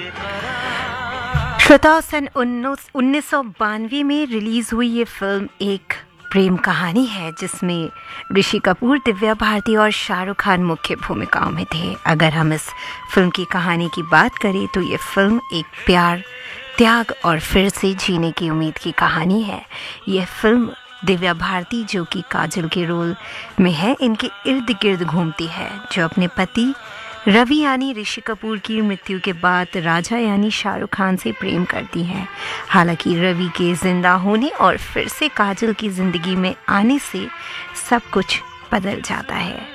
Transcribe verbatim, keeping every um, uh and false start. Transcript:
श्रोताओं, सन उन्नीस सौ बानवे में रिलीज हुई ये फिल्म एक प्रेम कहानी है जिसमें ऋषि कपूर, दिव्या भारती और शाहरुख खान मुख्य भूमिकाओं में थे। अगर हम इस फिल्म की कहानी की बात करें तो ये फिल्म एक प्यार, त्याग और फिर से जीने की उम्मीद की कहानी है। यह फिल्म दिव्या भारती, जो कि काजल के रोल में है, इनके इर्द गिर्द घूमती है, जो अपने पति रवि यानी ऋषि कपूर की मृत्यु के बाद राजा यानी शाहरुख खान से प्रेम करती हैं। हालांकि रवि के जिंदा होने और फिर से काजल की ज़िंदगी में आने से सब कुछ बदल जाता है।